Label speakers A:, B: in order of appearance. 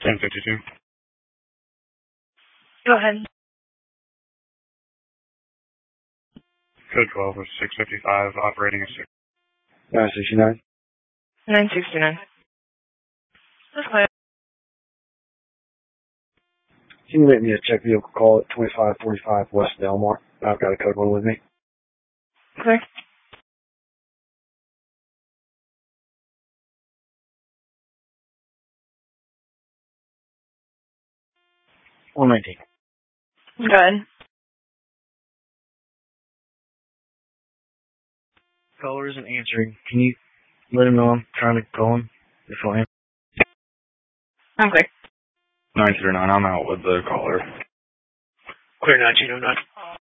A: 1052.
B: Go ahead.
A: Code 12 was 655, operating a
C: 969.
B: 969. That's fine.
C: Can you make me a check vehicle call at 2545 West Delmar? I've got a code one with me.
B: Okay.
C: One 19.
B: Go ahead.
C: Caller isn't answering. Can you let him know I'm trying to call him? If I am.
B: Okay.
A: 939, I'm out with the caller.
D: Clear 1909.